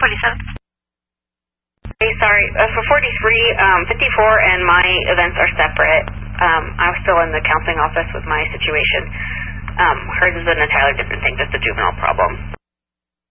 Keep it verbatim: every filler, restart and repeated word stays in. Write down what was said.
twenty-seven. Hey, sorry. Uh, for forty-three, um, fifty-four and my events are separate. Um, I'm still in the counseling office with my situation. Um, hers is an entirely different thing, just a juvenile problem.